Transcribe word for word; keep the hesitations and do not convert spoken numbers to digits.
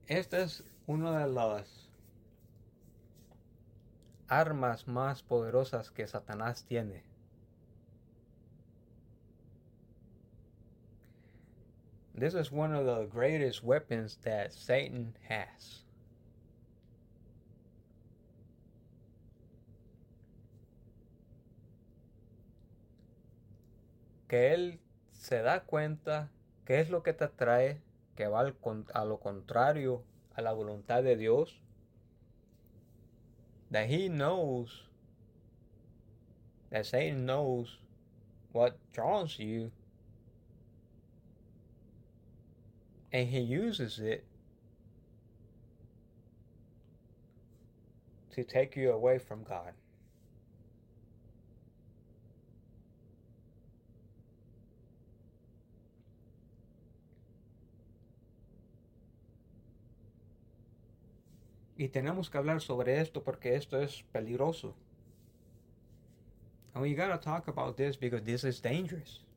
Esta es una de las armas más poderosas que Satanás tiene. This is one of the greatest weapons that Satan has. Que él se da cuenta qué es lo que te atrae, que va al, a lo contrario a la voluntad de Dios. That he knows, that Satan knows what draws you, and he uses it to take you away from God. Y tenemos que hablar sobre esto porque esto es peligroso. And we gotta talk about this because this is dangerous.